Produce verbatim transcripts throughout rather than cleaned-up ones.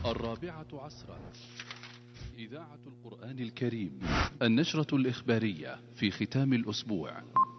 الرابعة عصرا، إذاعة القرآن الكريم، النشرة الإخبارية في ختام الأسبوع.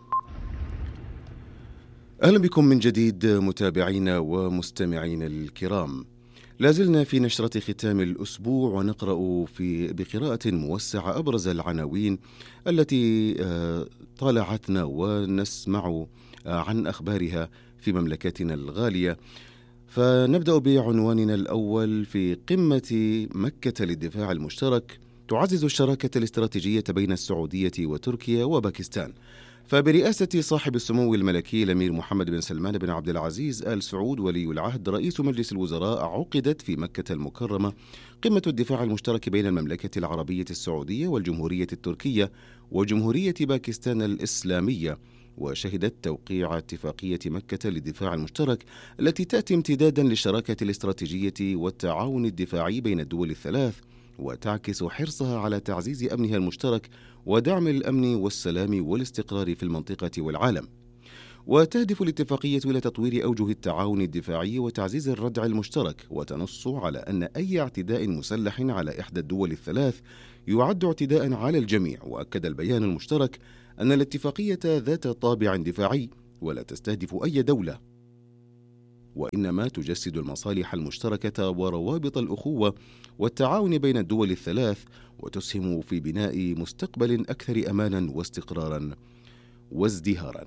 أهلا بكم من جديد متابعينا ومستمعين الكرام. لازلنا في نشرة ختام الأسبوع ونقرأ في بقراءة موسعة أبرز العناوين التي طالعتنا ونسمع عن أخبارها في مملكتنا الغالية. فنبدأ بعنواننا الأول: في قمة مكة للدفاع المشترك تعزز الشراكة الاستراتيجية بين السعودية وتركيا وباكستان. فبرئاسة صاحب السمو الملكي الأمير محمد بن سلمان بن عبد العزيز آل سعود ولي العهد رئيس مجلس الوزراء، عقدت في مكة المكرمة قمة الدفاع المشترك بين المملكة العربية السعودية والجمهورية التركية وجمهورية باكستان الإسلامية، وشهدت توقيع اتفاقية مكة للدفاع المشترك التي تأتي امتدادا للشراكة الاستراتيجية والتعاون الدفاعي بين الدول الثلاث، وتعكس حرصها على تعزيز أمنها المشترك ودعم الأمن والسلام والاستقرار في المنطقة والعالم. وتهدف الاتفاقية إلى تطوير أوجه التعاون الدفاعي وتعزيز الردع المشترك، وتنص على أن أي اعتداء مسلح على إحدى الدول الثلاث يعد اعتداء على الجميع. وأكد البيان المشترك أن الاتفاقية ذات طابع دفاعي ولا تستهدف أي دولة، وإنما تجسد المصالح المشتركة وروابط الأخوة والتعاون بين الدول الثلاث، وتسهم في بناء مستقبل أكثر أمانا واستقرارا وازدهارا.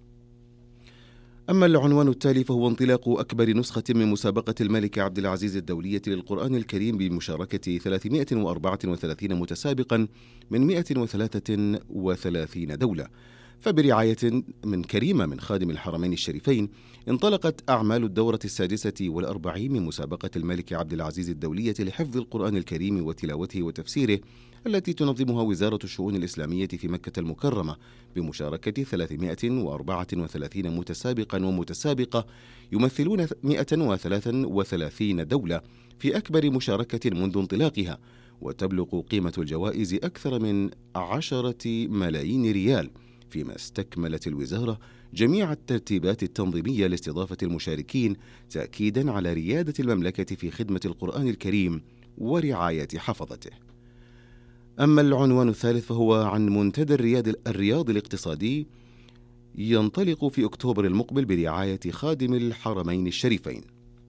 أما العنوان التالي فهو انطلاق أكبر نسخة من مسابقة الملك عبد العزيز الدولية للقرآن الكريم بمشاركة ثلاثمائة وأربعة وثلاثين متسابقا من مائة وثلاثة وثلاثين دولة. فبرعاية من كريمة من خادم الحرمين الشريفين انطلقت أعمال الدورة السادسة والأربعين من مسابقة الملك عبد العزيز الدولية لحفظ القرآن الكريم وتلاوته وتفسيره، التي تنظمها وزارة الشؤون الإسلامية في مكة المكرمة بمشاركة ثلاثمائة وأربعة وثلاثين متسابقا ومتسابقة يمثلون مائة وثلاثة وثلاثين دولة في أكبر مشاركة منذ انطلاقها، وتبلغ قيمة الجوائز أكثر من عشرة ملايين ريال، فيما استكملت الوزارة جميع الترتيبات التنظيمية لاستضافة المشاركين، تأكيدا على ريادة المملكة في خدمة القرآن الكريم ورعاية حفظته. أما العنوان الثالث فهو عن منتدى الرياض, الرياض الاقتصادي، ينطلق في أكتوبر المقبل برعاية خادم الحرمين الشريفين.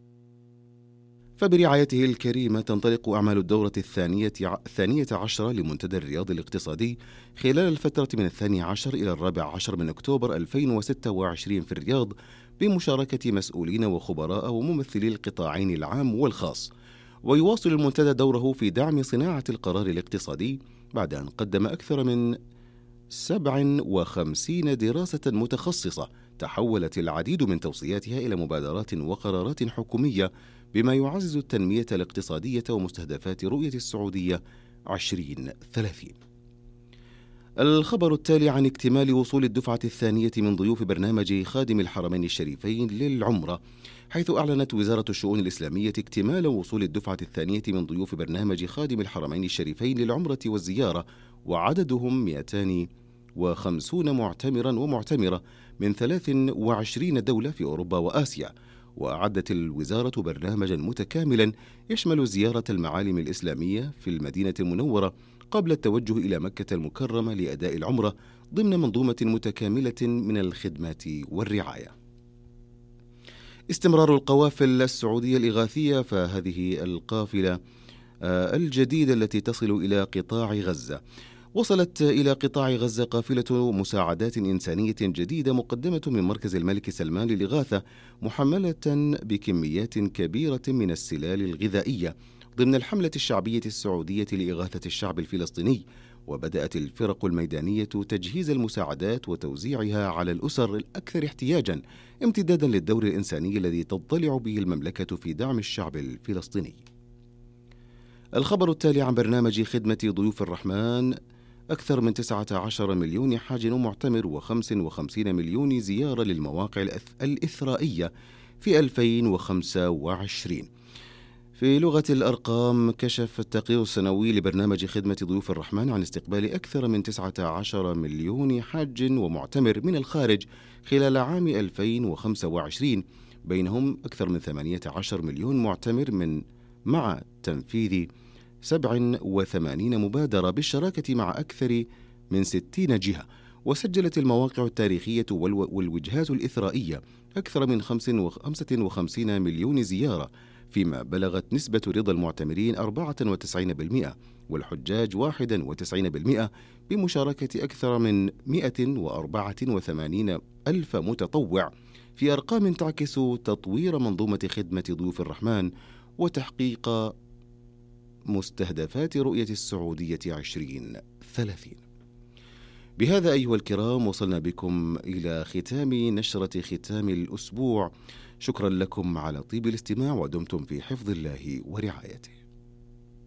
فبرعايته الكريمة تنطلق أعمال الدورة الثانية, الثانية عشرة لمنتدى الرياض الاقتصادي خلال الفترة من الثاني عشر إلى الرابع عشر من أكتوبر ألفين وستة وعشرين في الرياض، بمشاركة مسؤولين وخبراء وممثلي القطاعين العام والخاص. ويواصل المنتدى دوره في دعم صناعة القرار الاقتصادي بعد أن قدم أكثر من سبع وخمسين دراسة متخصصة تحولت العديد من توصياتها إلى مبادرات وقرارات حكومية، بما يعزز التنمية الاقتصادية ومستهدفات رؤية السعودية عشرين ثلاثين. الخبر التالي عن اكتمال وصول الدفعة الثانية من ضيوف برنامج خادم الحرمين الشريفين للعمرة، حيث أعلنت وزارة الشؤون الإسلامية اكتمال وصول الدفعة الثانية من ضيوف برنامج خادم الحرمين الشريفين للعمرة والزيارة، وعددهم مئتان وخمسين معتمرا ومعتمرة من ثلاث وعشرين دولة في أوروبا وآسيا. وأعدت الوزارة برنامجا متكاملا يشمل زيارة المعالم الإسلامية في المدينة المنورة قبل التوجه إلى مكة المكرمة لأداء العمرة ضمن منظومة متكاملة من الخدمات والرعاية. استمرار القوافل السعودية الإغاثية، فهذه القافلة الجديدة التي تصل إلى قطاع غزة. وصلت إلى قطاع غزة قافلة مساعدات إنسانية جديدة مقدمة من مركز الملك سلمان للإغاثة، محملة بكميات كبيرة من السلال الغذائية ضمن الحملة الشعبية السعودية لإغاثة الشعب الفلسطيني. وبدأت الفرق الميدانية تجهيز المساعدات وتوزيعها على الأسر الأكثر احتياجا، امتدادا للدور الإنساني الذي تضطلع به المملكة في دعم الشعب الفلسطيني. الخبر التالي عن برنامج خدمة ضيوف الرحمن، أكثر من تسعة عشر مليون حاج ومعتمر وخمس وخمسين مليون زيارة للمواقع الإثرائية في ألفين وخمسة وعشرين. في لغة الأرقام، كشف التقرير السنوي لبرنامج خدمة ضيوف الرحمن عن استقبال أكثر من تسعة عشر مليون حاج ومعتمر من الخارج خلال عام ألفين وخمسة وعشرين، بينهم أكثر من ثمانية عشر مليون معتمر من مع تنفيذ سبع وثمانين مبادرة بالشراكة مع أكثر من ستين جهة. وسجلت المواقع التاريخية والوجهات الإثرائية أكثر من خمسة وخمسين مليون زيارة، فيما بلغت نسبة رضا المعتمرين أربعة وتسعين بالمئة والحجاج واحد وتسعين بالمئة، بمشاركة أكثر من مئة وأربعة وثمانين ألف متطوع، في أرقام تعكس تطوير منظومة خدمة ضيوف الرحمن وتحقيق مستهدفات رؤية السعودية عشرين ثلاثين. بهذا أيها الكرام وصلنا بكم إلى ختام نشرة ختام الأسبوع. شكرا لكم على طيب الاستماع، ودمتم في حفظ الله ورعايته.